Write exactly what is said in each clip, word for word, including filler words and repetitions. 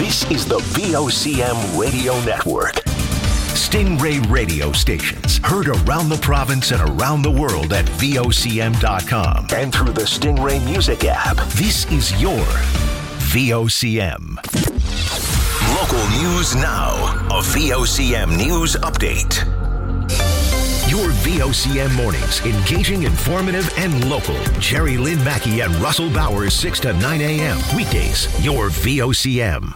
This is the V O C M Radio Network. Stingray radio stations heard around the province and around the world at V O C M dot com and through the Stingray Music app. This is your V O C M. Local news now. A V O C M News Update. Your V O C M mornings, engaging, informative, and local. Jerry Lynn Mackey and Russell Bowers, six to nine a.m. Weekdays, your V O C M.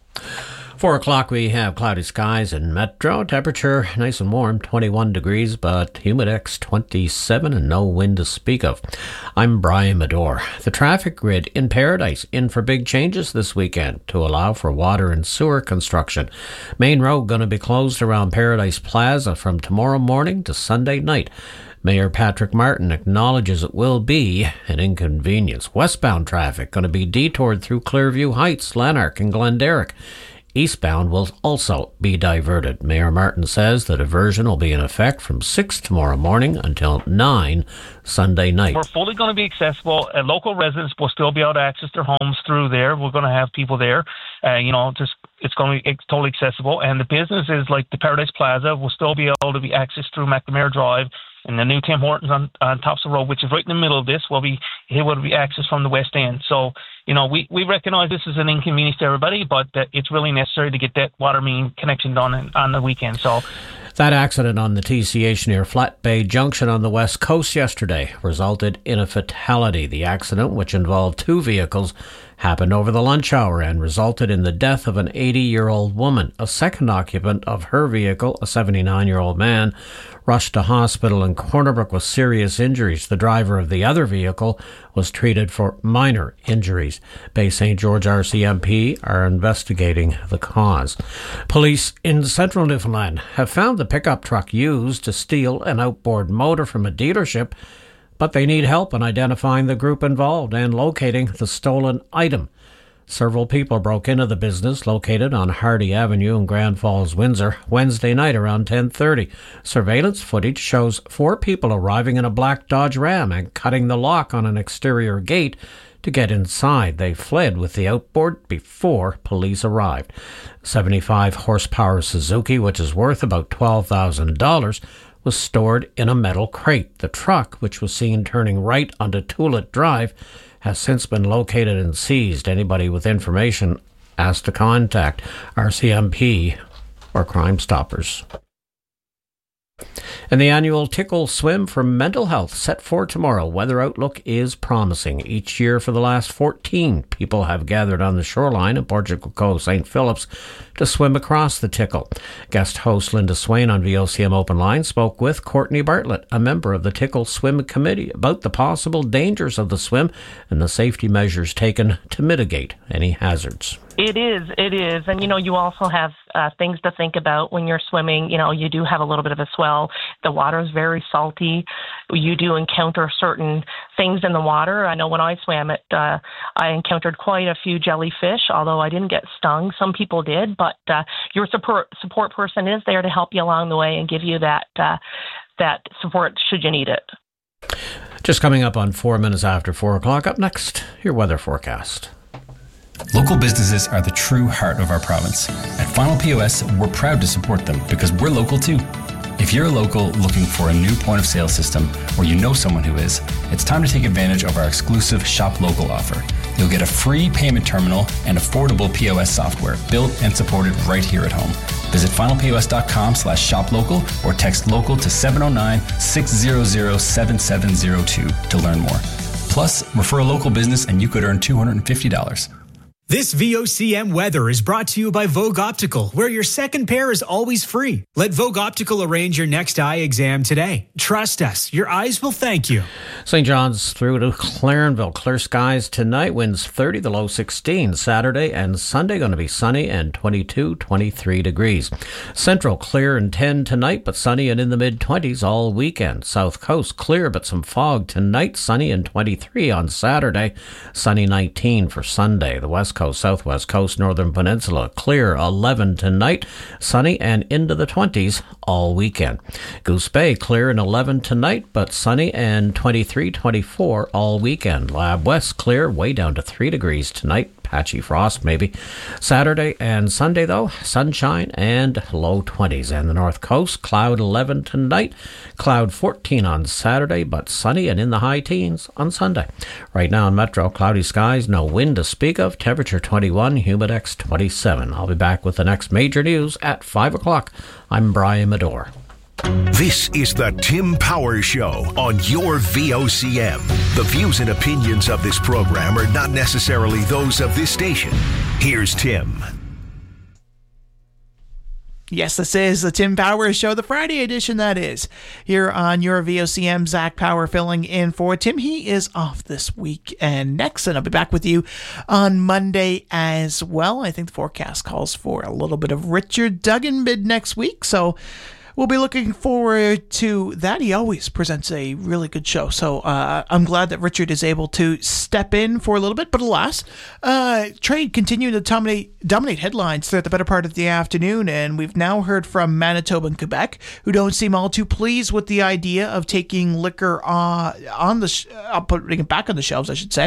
Four o'clock, we have cloudy skies in Metro. Temperature nice and warm, twenty-one degrees, but humidex twenty-seven and no wind to speak of. I'm Brian Medore. The traffic grid in Paradise in for big changes this weekend to allow for water and sewer construction. Main road going to be closed around Paradise Plaza from tomorrow morning to Sunday night. Mayor Patrick Martin acknowledges it will be an inconvenience. Westbound traffic going to be detoured through Clearview Heights, Lanark, and Glenderrick. Eastbound will also be diverted. Mayor Martin says the diversion will be in effect from six tomorrow morning until nine Sunday night. We're fully going to be accessible. Uh, local residents will still be able to access their homes through there. We're going to have people there. Uh, you know, just it's going to be it's totally accessible. And the businesses like the Paradise Plaza will still be able to be accessed through McNamara Drive. And the new Tim Hortons on, on Thompson Road, which is right in the middle of this, will be it will be accessed from the west end. So, you know, we, we recognize this is an inconvenience to everybody, but uh, it's really necessary to get that water main connection done in, on the weekend. So, that accident on the T C H near Flat Bay Junction on the west coast yesterday resulted in a fatality. The accident, which involved two vehicles, happened over the lunch hour and resulted in the death of an eighty-year-old woman. A second occupant of her vehicle, a seventy-nine-year-old man, rushed to hospital in Corner Brook with serious injuries. The driver of the other vehicle was treated for minor injuries. Bay Saint George R C M P are investigating the cause. Police in central Newfoundland have found the pickup truck used to steal an outboard motor from a dealership, but they need help in identifying the group involved and locating the stolen item. Several people broke into the business located on Hardy Avenue in Grand Falls, Windsor, Wednesday night around ten thirty. Surveillance footage shows four people arriving in a black Dodge Ram and cutting the lock on an exterior gate to get inside. They fled with the outboard before police arrived. seventy-five horsepower Suzuki, which is worth about twelve thousand dollars, was stored in a metal crate. The truck, which was seen turning right onto Tulet Drive, has since been located and seized. Anybody with information asked to contact R C M P or Crime Stoppers. And the annual Tickle Swim for Mental Health set for tomorrow. Weather outlook is promising. Each year for the last fourteen, people have gathered on the shoreline of Portugal Cove, Saint Phillips, to swim across the Tickle. Guest host Linda Swain on V O C M Open Line spoke with Courtney Bartlett, a member of the Tickle Swim Committee, about the possible dangers of the swim and the safety measures taken to mitigate any hazards. It is, it is. And, you know, you also have uh, things to think about when you're swimming. You know, you do have a little bit of a swell. The water is very salty. You do encounter certain things in the water. I know when I swam it, uh, I encountered quite a few jellyfish, although I didn't get stung. Some people did, but uh, your support support person is there to help you along the way and give you that uh, that support should you need it. Just coming up on four minutes after four o'clock. Up next, your weather forecast. Local businesses are the true heart of our province. At Final P O S, we're proud to support them because we're local too. If you're a local looking for a new point of sale system or you know someone who is, it's time to take advantage of our exclusive Shop Local offer. You'll get a free payment terminal and affordable P O S software built and supported right here at home. Visit final p o s dot com slash shop local or text local to seven oh nine, six hundred, seven seven oh two to learn more. Plus, refer a local business and you could earn two hundred fifty dollars. This V O C M weather is brought to you by Vogue Optical, where your second pair is always free. Let Vogue Optical arrange your next eye exam today. Trust us, your eyes will thank you. Saint John's through to Clarenville. Clear skies tonight, winds thirty, the low sixteen. Saturday and Sunday going to be sunny and twenty-two, twenty-three degrees. Central clear and ten tonight, but sunny and in the mid-twenties all weekend. South Coast clear, but some fog tonight, sunny and twenty-three on Saturday. Sunny nineteen for Sunday. The West Coast, Southwest Coast, Northern Peninsula, clear eleven tonight, sunny and into the twenties all weekend. Goose Bay, clear and eleven tonight, but sunny and twenty-three, twenty-four all weekend. Lab West, clear, way down to three degrees tonight. patchy frost maybe. Saturday and Sunday, though, sunshine and low twenties. And the north coast, cloud eleven tonight, cloud fourteen on Saturday, but sunny and in the high teens on Sunday. Right now in Metro, cloudy skies, no wind to speak of, temperature twenty-one, humidex twenty-seven. I'll be back with the next major news at five o'clock. I'm Brian Medore. This is the Tim Power Show on your V O C M. The views and opinions of this program are not necessarily those of this station. Here's Tim. Yes, this is the Tim Power Show, the Friday edition, that is. Here on your V O C M, Zach Power filling in for Tim. He is off this week and next, and I'll be back with you on Monday as well. I think the forecast calls for a little bit of Richard Duggan mid next week, so we'll be looking forward to that. He always presents a really good show, so uh, I'm glad that Richard is able to step in for a little bit. But alas, uh, trade continued to dominate, dominate headlines throughout the better part of the afternoon, and we've now heard from Manitoba and Quebec, who don't seem all too pleased with the idea of taking liquor uh, on the sh- uh, putting it back on the shelves, I should say.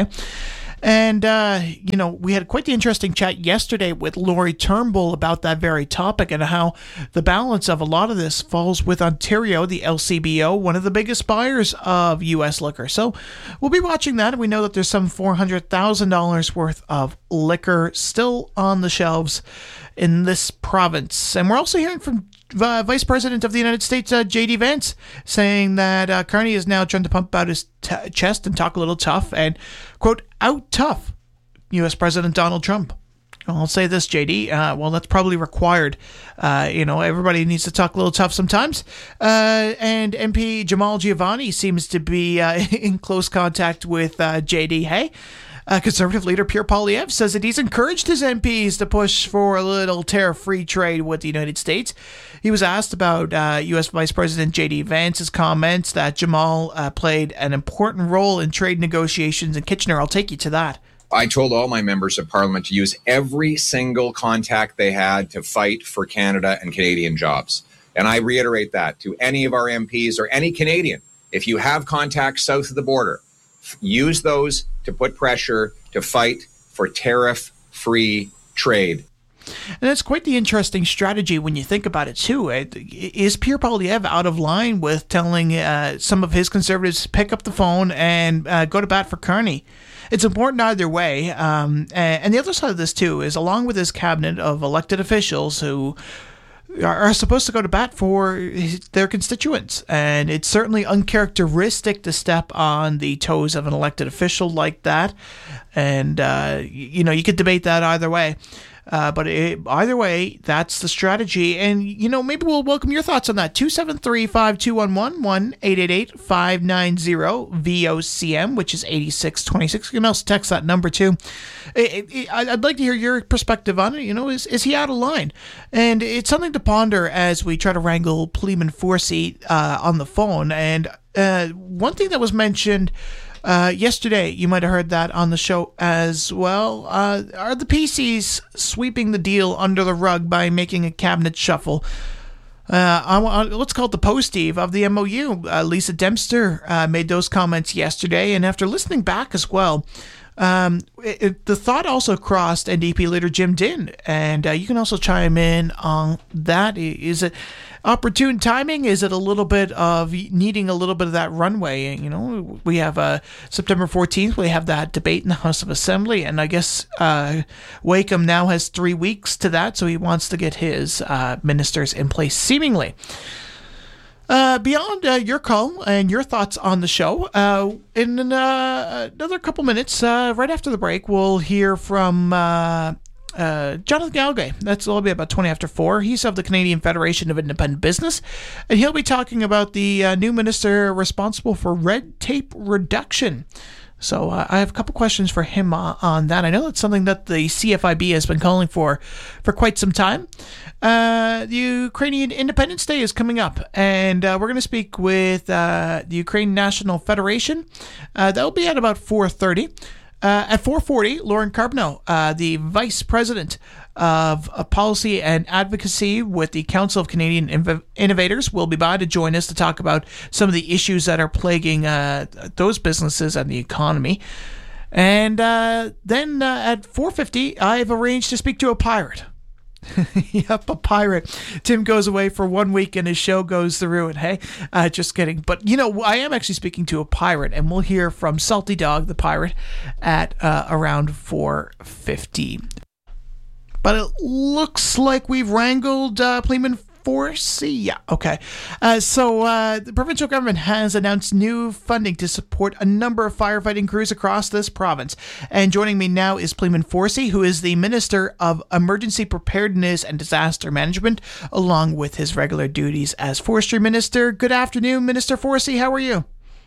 And, uh, you know, we had quite the interesting chat yesterday with Lori Turnbull about that very topic and how the balance of a lot of this falls with Ontario, the L C B O, one of the biggest buyers of U S liquor. So we'll be watching that. And we know that there's some four hundred thousand dollars worth of liquor still on the shelves in this province. And we're also hearing from Uh, Vice President of the United States, uh, J D Vance, saying that uh, Carney is now trying to pump out his t- chest and talk a little tough and, quote, out-tough U S President Donald Trump. I'll say this, J D, uh, well, that's probably required. Uh, you know, everybody needs to talk a little tough sometimes. Uh, and M P Jamal Giovanni seems to be uh, in close contact with uh, J D. Hey, Uh, Conservative leader Pierre Poilievre says that he's encouraged his M Ps to push for a little tariff-free trade with the United States. He was asked about uh, U S Vice President J D. Vance's comments that Jamal uh, played an important role in trade negotiations in Kitchener. I'll take you to that. I told all my members of Parliament to use every single contact they had to fight for Canada and Canadian jobs. And I reiterate that to any of our M Ps or any Canadian. If you have contacts south of the border, use those to put pressure to fight for tariff-free trade. And that's quite the interesting strategy when you think about it, too. Is Pierre Poilievre out of line with telling uh, some of his Conservatives to pick up the phone and uh, go to bat for Carney? It's important either way. Um, and the other side of this, too, is along with his cabinet of elected officials who are supposed to go to bat for their constituents. And it's certainly uncharacteristic to step on the toes of an elected official like that. And, uh, you know, you could debate that either way. Uh, but it, either way, that's the strategy. And, you know, maybe we'll welcome your thoughts on that. two seven three, five two one one, one eight eight eight, five nine zero, V O C M, which is eighty-six twenty-six. You can also text that number, too. It, it, I'd like to hear your perspective on it. You know, is, is he out of line? And it's something to ponder as we try to wrangle Pleeman Forsey uh, on the phone. And uh, one thing that was mentioned Uh, yesterday, you might have heard that on the show as well. Uh, are the P Cs sweeping the deal under the rug by making a cabinet shuffle? Uh, I, I, let's call it the post-eve of the M O U. Uh, Lisa Dempster uh, made those comments yesterday, and after listening back as well, um, it, it, the thought also crossed N D P leader Jim Dinn, and uh, you can also chime in on that. Is it opportune timing? Is it a little bit of needing a little bit of that runway? You know, we have uh, September fourteenth, we have that debate in the House of Assembly, and I guess uh, Wakeham now has three weeks to that, so he wants to get his uh, ministers in place, seemingly. Uh, beyond uh, your call and your thoughts on the show, uh, in uh, another couple minutes, uh, right after the break, we'll hear from uh, Uh, Jonathan Galgay. That's a little bit about twenty after four. He's of the Canadian Federation of Independent Business, and he'll be talking about the uh, new minister responsible for red tape reduction. So uh, I have a couple questions for him uh, on that. I know that's something that the C F I B has been calling for for quite some time. Uh, the Ukrainian Independence Day is coming up, and uh, we're going to speak with uh, the Ukraine National Federation. Uh, that will be at about four thirty. Uh, at four forty, Lauren Carbonneau, uh, the Vice President of uh, Policy and Advocacy with the Council of Canadian Inv- Innovators, will be by to join us to talk about some of the issues that are plaguing uh, those businesses and the economy. And uh, then uh, at four fifty, I've arranged to speak to a pirate. Yep, a pirate. Tim goes away for one week and his show goes through it. Hey, uh, just kidding. But, you know, I am actually speaking to a pirate, and we'll hear from Salty Dog, the pirate, at uh, around four fifty. But it looks like we've wrangled uh, Pleeman Forsey. Yeah, okay. Uh, so uh, the provincial government has announced new funding to support a number of firefighting crews across this province. And joining me now is Pleeman Forsey, who is the Minister of Emergency Preparedness and Disaster Management, along with his regular duties as Forestry Minister. Good afternoon, Minister Forsey. How are you?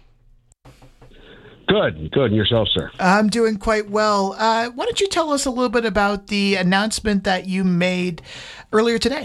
Good, good. And yourself, sir? I'm doing quite well. Uh, why don't you tell us a little bit about the announcement that you made earlier today?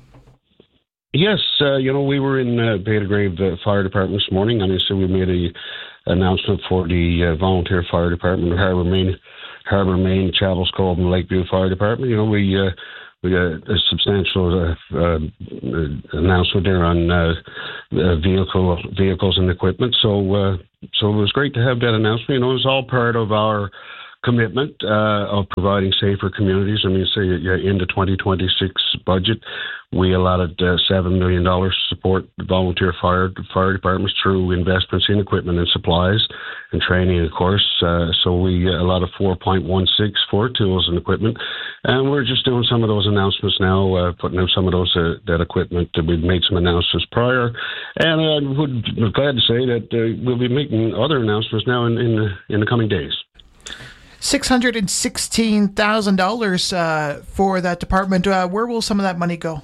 Yes, uh, you know, we were in uh, Beta Grave uh, Fire Department this morning, and so we made a announcement for the uh, volunteer fire department of Harbour Main, Harbour Main, Chavels Cove, and Lakeview Fire Department. You know, we uh, we got a substantial uh, uh, announcement there on uh, uh, vehicle vehicles and equipment. So, uh, so it was great to have that announcement. You know, it was all part of our commitment uh, of providing safer communities. I mean, say yeah, in the twenty twenty-six budget, we allotted uh, seven million dollars to support volunteer fire fire departments through investments in equipment and supplies and training, of course. Uh, so we uh, allotted four point one six for tools and equipment. And we're just doing some of those announcements now, uh, putting out some of those uh, that equipment. Uh, we've made some announcements prior. And I would be glad to say that uh, we'll be making other announcements now in, in, the, in the coming days. six hundred sixteen thousand dollars uh, for that department. Uh, where will some of that money go?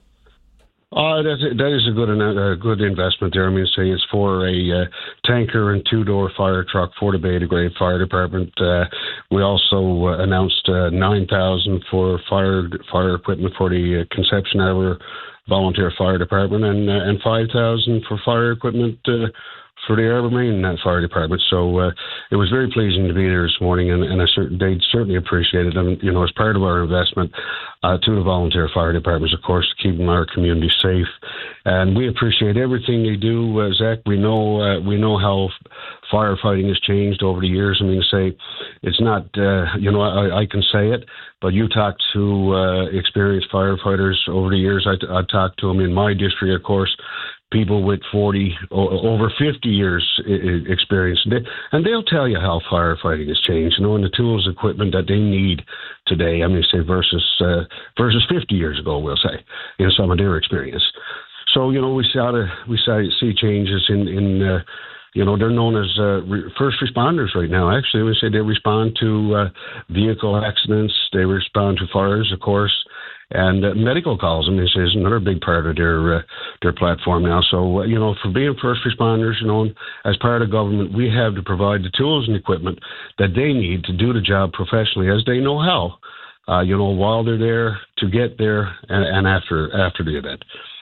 Uh, that, that is a good uh, good investment there. I mean, say it's for a uh, tanker and two-door fire truck for the Beta Grave Fire Department. Uh, we also uh, announced uh, nine thousand dollars for fire fire equipment for the uh, Conception Harbour Volunteer Fire Department, and uh, and five thousand dollars for fire equipment uh, for the Harbour Main Fire Department. So uh, it was very pleasing to be there this morning, and, and I cer- they certainly appreciated it. And, you know, as part of our investment uh, to the volunteer fire departments, of course, keeping our community safe. And we appreciate everything they do, uh, Zach. We know uh, we know how firefighting has changed over the years. I mean, say it's not, uh, you know, I, I can say it, but you talk to uh, experienced firefighters over the years. I, I talked to them in my district, of course, people with forty, over fifty years experience. And they'll tell you how firefighting has changed, you know, and the tools, equipment that they need today, I mean, say, versus uh, versus fifty years ago, we'll say, in some of their experience. So, you know, we saw, to, we saw, see changes in, in uh, you know, they're known as uh, re- first responders right now. Actually, we say they respond to uh, vehicle accidents, they respond to fires, of course, and uh, medical calls. I mean, this is another big part of their uh, their platform now. So, uh, you know, for being first responders, you know, as part of government, we have to provide the tools and equipment that they need to do the job professionally as they know how, uh, you know, while they're there, to get there, and, and after after the event.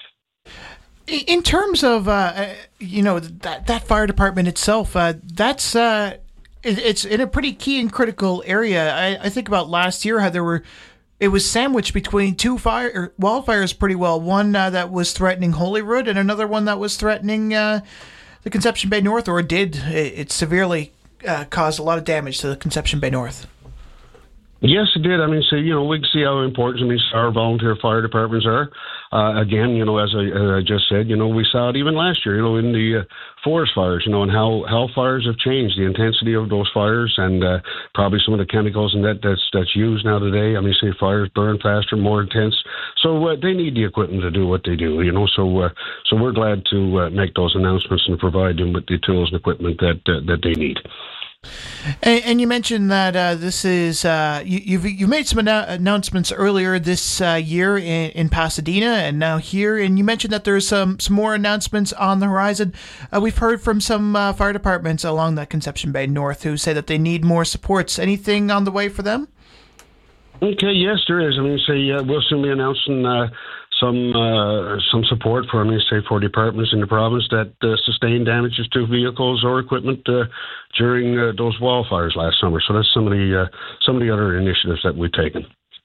In terms of, uh, you know, that that fire department itself, uh, that's uh, it, it's in a pretty key and critical area. I, I think about last year how there were, it was sandwiched between two fire wildfires pretty well. One uh, that was threatening Holyrood, and another one that was threatening uh, the Conception Bay North, or it did. It, it severely uh, caused a lot of damage to the Conception Bay North. Yes, it did. I mean, so, you know, we can see how important I mean, our volunteer fire departments are. Uh, again, you know, as I, as I just said, you know, we saw it even last year, you know, in the uh, forest fires, you know, and how, how fires have changed, the intensity of those fires, and uh, probably some of the chemicals and that that's that's used now today. I mean, say fires burn faster, more intense. So uh, they need the equipment to do what they do, you know. So uh, so we're glad to uh, make those announcements and provide them with the tools and equipment that uh, that they need. And, and you mentioned that uh, this is uh, you, you've you made some annou- announcements earlier this uh, year in, in Pasadena, and now here. And you mentioned that there's some some more announcements on the horizon. Uh, we've heard from some uh, fire departments along the Conception Bay North who say that they need more supports. Anything on the way for them? Okay, yes, there is. I mean, say uh, we'll soon be announcing uh, some uh, some support for, I mean, say, for departments in the province that uh, sustained damages to vehicles or equipment uh, during uh, those wildfires last summer. So that's some of the uh, some of the other initiatives that we've taken.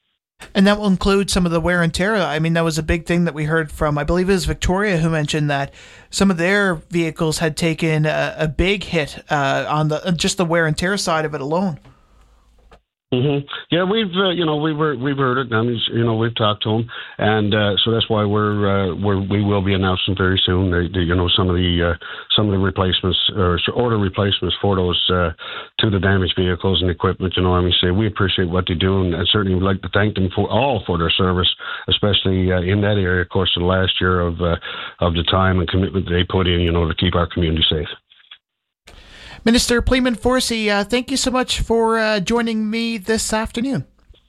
And that will include some of the wear and tear. I mean, that was a big thing that we heard from, I believe it was Victoria who mentioned that some of their vehicles had taken a, a big hit uh, on the just the wear and tear side of it alone. Mm-hmm. Yeah, we've uh, you know we were we've heard it. I mean, you know, we've talked to them, and uh, so that's why we're uh, we're we will be announcing very soon. The, the, you know, some of the uh, some of the replacements or order replacements for those uh, to the damaged vehicles and equipment. You know, I mean, say we appreciate what they do, and, and certainly would like to thank them for all for their service, especially uh, in that area. Of course, the last year of uh, of the time and commitment they put in, you know, to keep our community safe. Minister Pleeman Forsey, uh, thank you so much for uh, joining me this afternoon.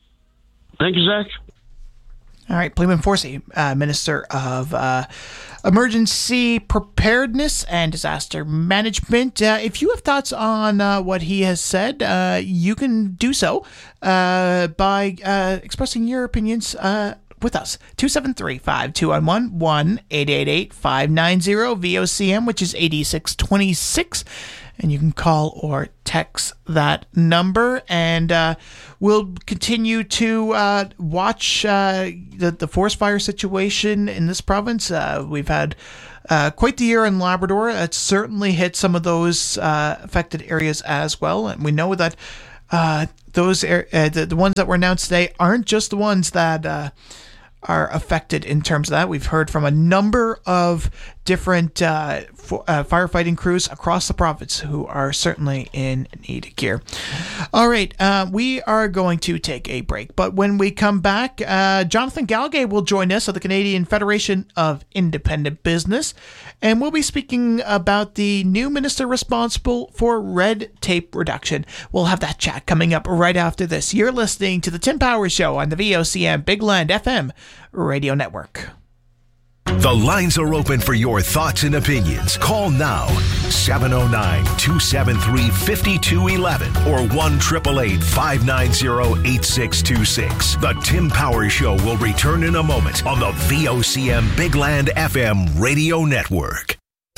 Thank you, Zach. All right, Pleeman Forsey, uh, Minister of uh, Emergency Preparedness and Disaster Management. Uh, if you have thoughts on uh, what he has said, uh, you can do so uh, by uh, expressing your opinions uh, with us. two seven three, five two one one, one eight eight eight, five nine zero, V O C M, which is eighty-six twenty-six. And you can call or text that number, and uh, we'll continue to uh, watch uh, the, the forest fire situation in this province. Uh, we've had uh, quite the year in Labrador. It's certainly hit some of those uh, affected areas as well, and we know that uh, those er- uh, the, the ones that were announced today aren't just the ones that uh, are affected in terms of that. We've heard from a number of different uh, for, uh, firefighting crews across the province who are certainly in need of gear. All right, uh, we are going to take a break, but when we come back, uh, Jonathan Galgay will join us of the Canadian Federation of Independent Business, and we'll be speaking about the new minister responsible for red tape reduction. We'll have that chat coming up right after this. You're listening to the Tim Powers Show on the V O C M Big Land F M Radio Network. The lines are open for your thoughts and opinions. Call now, seven oh nine, two seven three, five two one one or one eight eight eight, five nine zero, eight six two six. The Tim Powers Show will return in a moment on the V O C M Big Land F M Radio Network.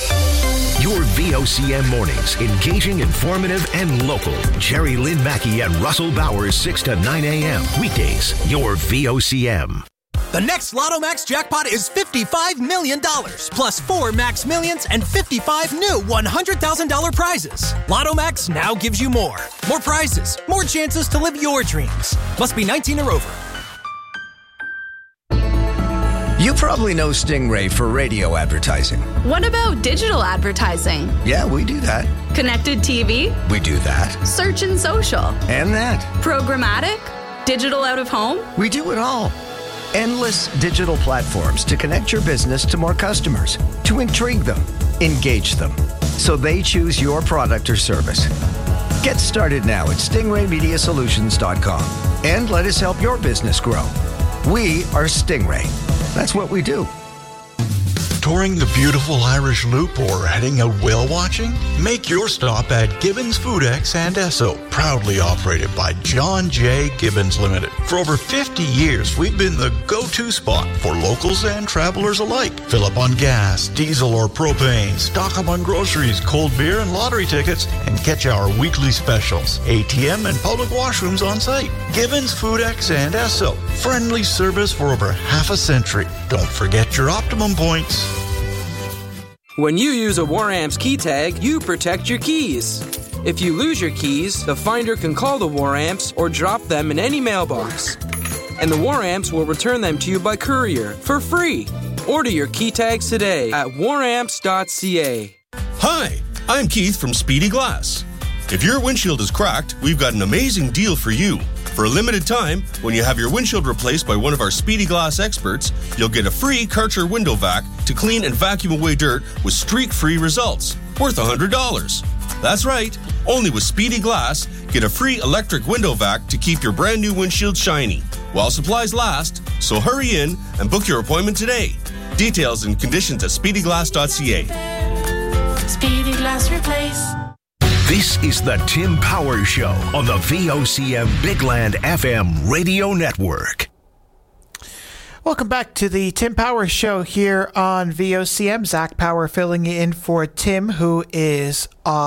Your V O C M mornings, engaging, informative, and local. Jerry Lynn Mackey and Russell Bowers, six to nine a.m. Weekdays, your V O C M. The next Lotto Max jackpot is fifty-five million dollars, plus four Max Millions and fifty-five new one hundred thousand dollars prizes. Lotto Max now gives you more. More prizes, more chances to live your dreams. Must be nineteen or over. You probably know Stingray for radio advertising. What about digital advertising? Yeah, we do that. Connected T V? We do that. Search and social? And that. Programmatic? Digital out of home? We do it all. Endless digital platforms to connect your business to more customers, to intrigue them, engage them, so they choose your product or service. Get started now at stingray media solutions dot com and let us help your business grow. We are Stingray. That's what we do. Touring the beautiful Irish Loop or heading out whale watching? Make your stop at Gibbons Foodex and Esso, proudly operated by John J. Gibbons Limited. For over fifty years, we've been the go-to spot for locals and travelers alike. Fill up on gas, diesel or propane, stock up on groceries, cold beer and lottery tickets, and catch our weekly specials. A T M and public washrooms on site. Gibbons Foodex and Esso. Friendly service for over half a century. Don't forget your Optimum points. When you use a WarAmps key tag, you protect your keys. If you lose your keys, the finder can call the WarAmps or drop them in any mailbox. And the WarAmps will return them to you by courier for free. Order your key tags today at war amps dot c a. Hi, I'm Keith from Speedy Glass. If your windshield is cracked, we've got an amazing deal for you. For a limited time, when you have your windshield replaced by one of our Speedy Glass experts, you'll get a free Karcher window vac to clean and vacuum away dirt with streak-free results, worth one hundred dollars. That's right, only with Speedy Glass, get a free electric window vac to keep your brand new windshield shiny, while supplies last, so hurry in and book your appointment today. Details and conditions at speedy glass dot c a. Speedy Glass Replace. This is the Tim Powers Show on the V O C M Big Land F M Radio Network. Welcome back to the Tim Powers Show here on V O C M. Zach Power filling in for Tim, who is off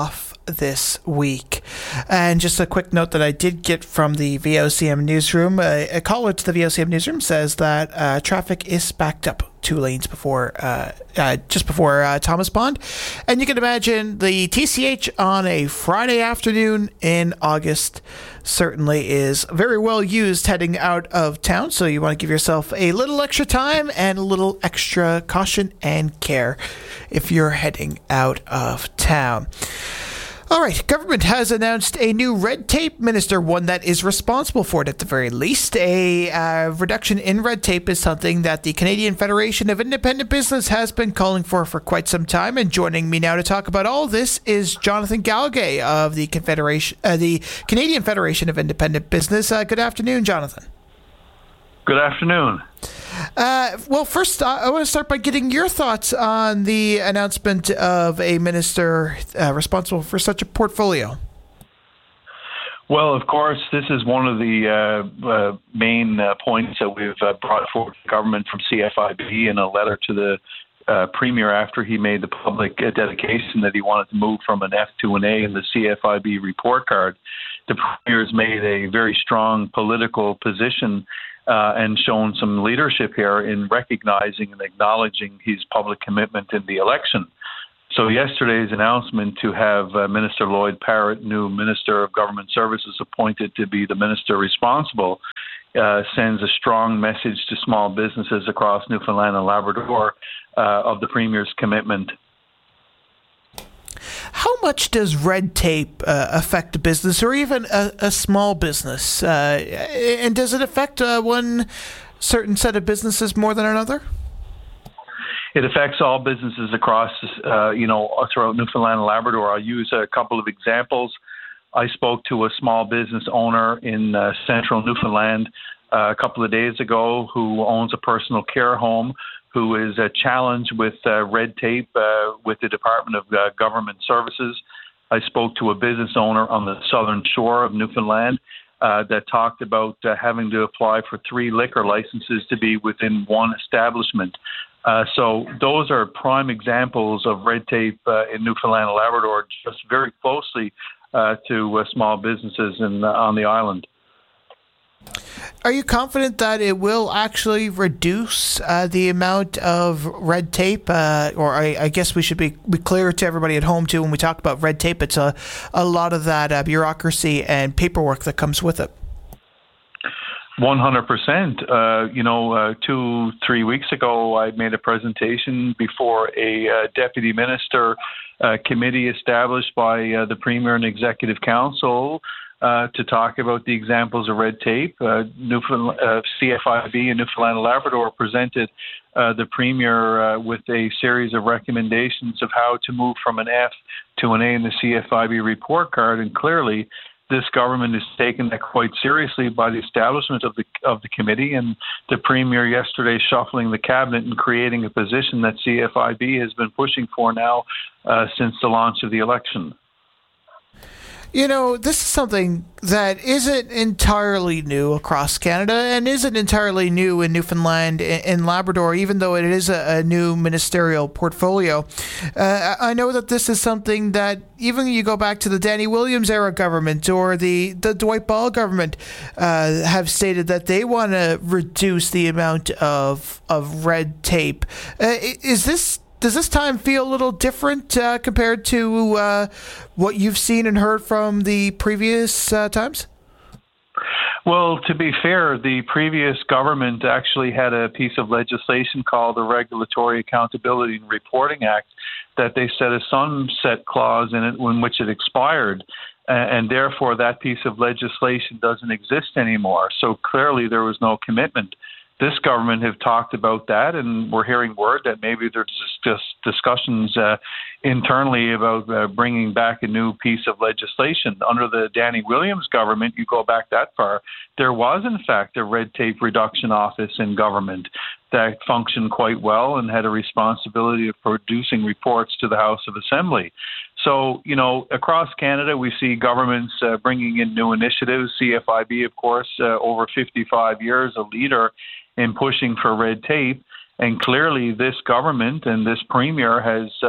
this week. And just a quick note that I did get from the V O C M newsroom. A, a caller to the V O C M newsroom says that uh, traffic is backed up two lanes before, uh, uh, just before uh, Thomas Pond. And you can imagine the T C H on a Friday afternoon in August certainly is very well used heading out of town. So you want to give yourself a little extra time and a little extra caution and care if you're heading out of town. All right, government has announced a new red tape minister, one that is responsible for it at the very least. A uh, reduction in red tape is something that the Canadian Federation of Independent Business has been calling for for quite some time. And joining me now to talk about all this is Jonathan Galgay of the Confederation, uh, the Canadian Federation of Independent Business. Uh, good afternoon, Jonathan. Good afternoon. Uh, well, first, uh, I want to start by getting your thoughts on the announcement of a minister uh, responsible for such a portfolio. Well, of course, this is one of the uh, uh, main uh, points that we've uh, brought forward to government from C F I B in a letter to the uh, Premier after he made the public uh, dedication that he wanted to move from an F to an A in the C F I B report card. The Premier has made a very strong political position Uh, and shown some leadership here in recognizing and acknowledging his public commitment in the election. So yesterday's announcement to have uh, Minister Lloyd Parrott, new Minister of Government Services, appointed to be the minister responsible, uh, sends a strong message to small businesses across Newfoundland and Labrador uh, of the Premier's commitment. How much does red tape uh, affect a business or even a, a small business? Uh, and does it affect uh, one certain set of businesses more than another? It affects all businesses across, uh, you know, throughout Newfoundland and Labrador. I'll use a couple of examples. I spoke to a small business owner in uh, central Newfoundland uh, a couple of days ago who owns a personal care home, who is uh, challenged with uh, red tape uh, with the Department of uh, Government Services. I spoke to a business owner on the southern shore of Newfoundland uh, that talked about uh, having to apply for three liquor licenses to be within one establishment. Uh, so those are prime examples of red tape uh, in Newfoundland and Labrador, just very closely uh, to uh, small businesses in, uh, on the island. Are you confident that it will actually reduce uh, the amount of red tape? Uh, or I, I guess we should be, be clear to everybody at home, too, when we talk about red tape, it's a, a lot of that uh, bureaucracy and paperwork that comes with it. one hundred percent. Uh, you know, uh, two, three weeks ago, I made a presentation before a uh, deputy minister uh, committee established by uh, the Premier and Executive Council Uh, to talk about the examples of red tape. Uh, Newfoundland, uh, C F I B and Newfoundland and Labrador presented uh, the Premier uh, with a series of recommendations of how to move from an F to an A in the C F I B report card, and clearly this government has taken that quite seriously by the establishment of the of the committee, and the Premier yesterday shuffling the cabinet and creating a position that C F I B has been pushing for now uh, since the launch of the election. You know, this is something that isn't entirely new across Canada and isn't entirely new in Newfoundland and Labrador, even though it is a, a new ministerial portfolio. Uh, I know that this is something that even you go back to the Danny Williams era government or the, the Dwight Ball government uh, have stated that they want to reduce the amount of, of red tape. Uh, is this Does this time feel a little different uh, compared to uh, what you've seen and heard from the previous uh, times? Well, to be fair, the previous government actually had a piece of legislation called the Regulatory Accountability and Reporting Act that they set a sunset clause in it in which it expired. And therefore, that piece of legislation doesn't exist anymore. So clearly there was no commitment. This government have talked about that, and we're hearing word that maybe there's just discussions uh, internally about uh, bringing back a new piece of legislation. Under the Danny Williams government, you go back that far, there was in fact a red tape reduction office in government that functioned quite well and had a responsibility of producing reports to the House of Assembly. So, you know, across Canada, we see governments uh, bringing in new initiatives. C F I B, of course, uh, over fifty-five years, a leader in pushing for red tape. And clearly this government and this Premier has uh,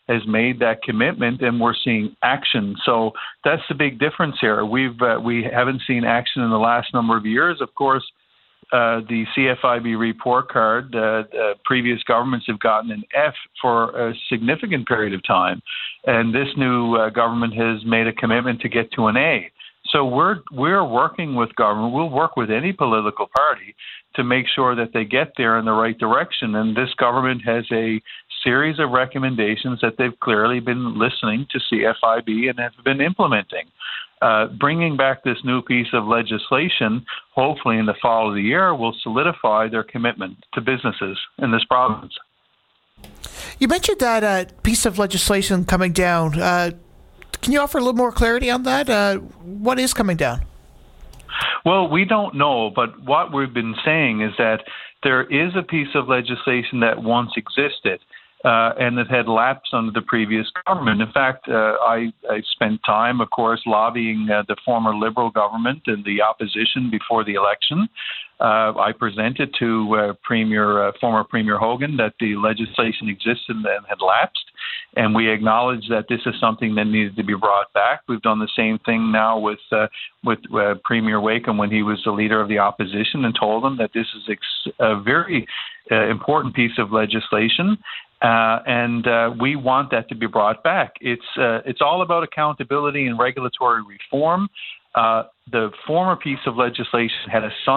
has made that commitment, and we're seeing action. So that's the big difference here. We've uh, we haven't seen action in the last number of years. Of course, uh, the C F I B report card, uh, uh, previous governments have gotten an F for a significant period of time, and this new uh, government has made a commitment to get to an A. So we're we're working with government. We'll work with any political party to make sure that they get there in the right direction. And this government has a series of recommendations that they've clearly been listening to C F I B and have been implementing. Uh, bringing back this new piece of legislation, hopefully in the fall of the year, will solidify their commitment to businesses in this province. You mentioned that uh, piece of legislation coming down. Uh, can you offer a little more clarity on that? Uh, what is coming down? Well, we don't know, but what we've been saying is that there is a piece of legislation that once existed uh, and that had lapsed under the previous government. In fact, uh, I, I spent time, of course, lobbying uh, the former Liberal government and the opposition before the election. Uh, I presented to uh, Premier, uh, former Premier Hogan that the legislation existed and had lapsed, and we acknowledged that this is something that needed to be brought back. We've done the same thing now with uh, with uh, Premier Wakeham when he was the leader of the opposition, and told him that this is ex- a very uh, important piece of legislation. Uh, and uh, we want that to be brought back. It's uh, it's all about accountability and regulatory reform. Uh, the former piece of legislation had a sun